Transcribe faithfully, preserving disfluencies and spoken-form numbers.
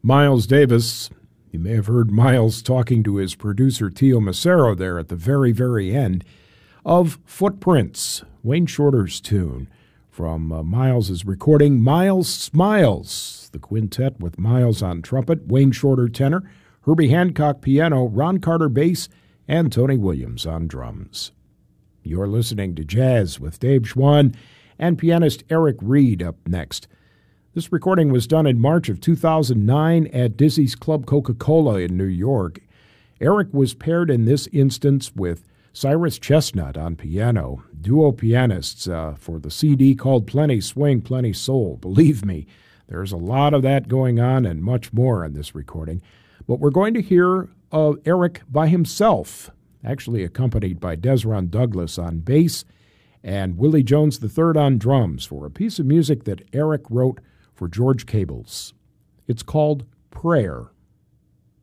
Miles Davis. You may have heard Miles talking to his producer Tio Macero there at the very, very end of Footprints, Wayne Shorter's tune from uh, Miles's recording, Miles Smiles, the quintet with Miles on trumpet, Wayne Shorter tenor, Herbie Hancock piano, Ron Carter bass, and Tony Williams on drums. You're listening to Jazz with Dave Schwann and pianist Eric Reed up next. This recording was done in March of two thousand nine at Dizzy's Club Coca-Cola in New York. Eric was paired in this instance with Cyrus Chestnut on piano, duo pianists uh, for the C D called Plenty Swing, Plenty Soul. Believe me, there's a lot of that going on and much more in this recording. But we're going to hear uh, Eric by himself, actually accompanied by Desron Douglas on bass and Willie Jones the third on drums for a piece of music that Eric wrote for George Cables. It's called Prayer.